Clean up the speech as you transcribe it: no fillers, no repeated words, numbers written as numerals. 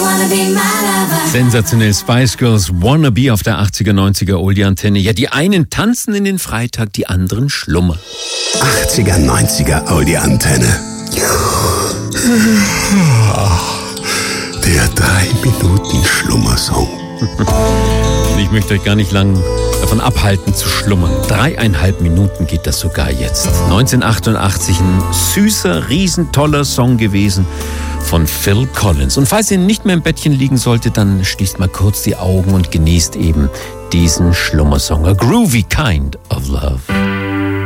Sensationell, Spice Girls Wanna Be auf der 80er, 90er Oldie-Antenne. Ja, die einen tanzen in den Freitag, die anderen schlummern. 80er, 90er Oldie-Antenne. Der 3-Minuten-Schlummersong. Ich möchte euch gar nicht lang davon abhalten zu schlummern. 3,5 Minuten geht das sogar jetzt. 1988 ein süßer, riesentoller Song gewesen von Phil Collins. Und falls ihr nicht mehr im Bettchen liegen solltet, dann schließt mal kurz die Augen und genießt eben diesen Schlummersong. A Groovy Kind of Love.